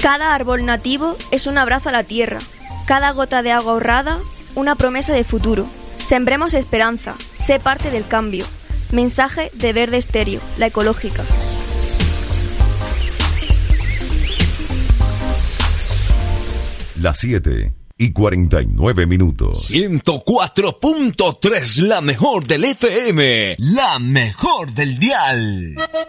Cada árbol nativo es un abrazo a la tierra. Cada gota de agua ahorrada, una promesa de futuro. Sembremos esperanza. Sé parte del cambio. Mensaje de Verde Estéreo, la ecológica. Las 7:49. 104.3, la mejor del FM, la mejor del dial.